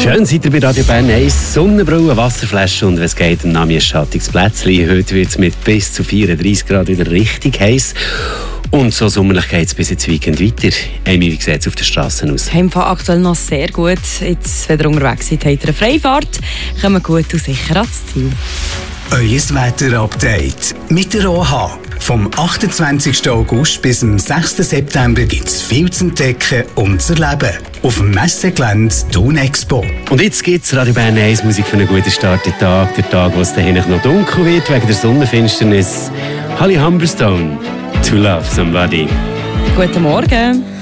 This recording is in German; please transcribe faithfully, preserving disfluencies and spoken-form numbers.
Schön seid ihr bei Radio Bern eins. Sonnenbrille, Wasserflasche und wenn es geht, ein Nami-schattiges Plätzchen. Heute wird es mit bis zu vierunddreissig Grad wieder richtig heiß. Und so sommerlich geht es bis ins Weekend weiter. Amy, wie sieht es auf den Straßen aus? Im Fall aktuell noch sehr gut. Jetzt, wenn ihr unterwegs seid, habt ihr eine Freifahrt. Kommen gut und sicher ans Ziel. Euer Wetter-Update mit der O H. Vom achtundzwanzigsten August bis zum sechsten September gibt es viel zu entdecken und zu erleben. Auf dem Messegelände Thun Expo. Und jetzt gibt es Radio Bern eins Musik für einen guten Start in den Tag. Der Tag, wo es dahin noch dunkel wird wegen der Sonnenfinsternis. Holly Humberstone, To Love Somebody. Guten Morgen.